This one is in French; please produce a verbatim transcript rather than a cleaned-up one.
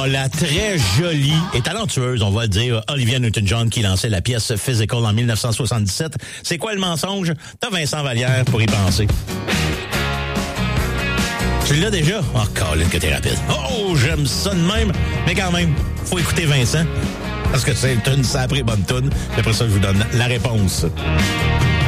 la très jolie et talentueuse, on va le dire, Olivia Newton-John qui lançait la pièce Physical en dix-neuf cent soixante-dix-sept. C'est quoi le mensonge? T'as Vincent Vallière pour y penser. Tu l'as déjà? Oh, Colin, que t'es rapide. Oh, j'aime ça de même. Mais quand même, faut écouter Vincent. Parce que c'est une sacrée bonne toune. Après ça, je vous donne la réponse.